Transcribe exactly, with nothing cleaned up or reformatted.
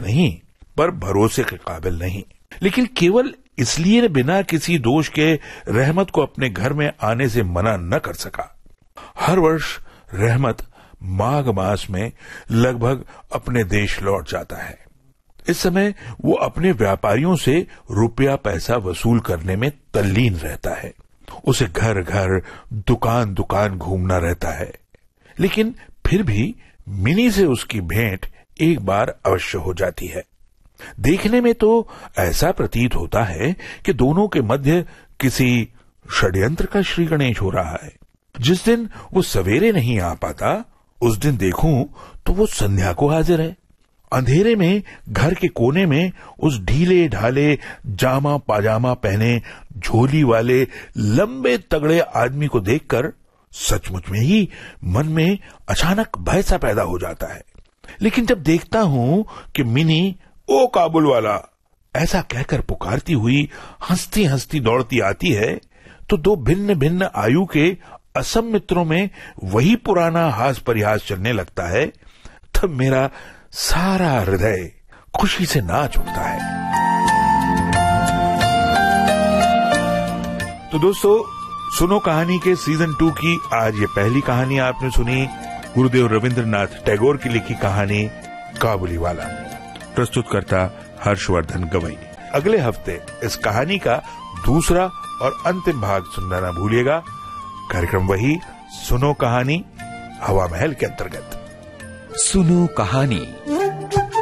नहीं, पर भरोसे के काबिल नहीं। लेकिन केवल इसलिए बिना किसी दोष के रहमत को अपने घर में आने से मना न कर सका। हर वर्ष रहमत माघ मास में लगभग अपने देश लौट जाता है। इस समय वो अपने व्यापारियों से रुपया पैसा वसूल करने में तल्लीन रहता है। उसे घर घर दुकान दुकान घूमना रहता है। लेकिन फिर भी मिनी से उसकी भेंट एक बार अवश्य हो जाती है। देखने में तो ऐसा प्रतीत होता है कि दोनों के मध्य किसी षड्यंत्र का श्री गणेश हो रहा है। जिस दिन वो सवेरे नहीं आ पाता, उस दिन देखूं तो वो संध्या को हाजिर है। अंधेरे में घर के कोने में उस ढीले ढाले जामा पाजामा पहने झोली वाले लंबे तगड़े आदमी को देखकर सचमुच में ही मन में अचानक भय सा पैदा हो जाता है। लेकिन जब देखता हूं कि मिनी ओ काबुल वाला ऐसा कहकर पुकारती हुई हंसती हंसती दौड़ती आती है, तो दो भिन्न भिन्न आयु के असम मित्रों में वही पुराना हास परिहास चलने लगता है। तब मेरा सारा हृदय खुशी से नाच उठता है। तो दोस्तों, सुनो कहानी के सीजन टू की आज ये पहली कहानी आपने सुनी, गुरुदेव रविंद्रनाथ टैगोर की लिखी कहानी काबुली वाला। प्रस्तुतकर्ता हर्षवर्धन गवई। अगले हफ्ते इस कहानी का दूसरा और अंतिम भाग सुनना ना भूलिएगा। कार्यक्रम वही सुनो कहानी हवा महल के अंतर्गत। सुनो कहानी।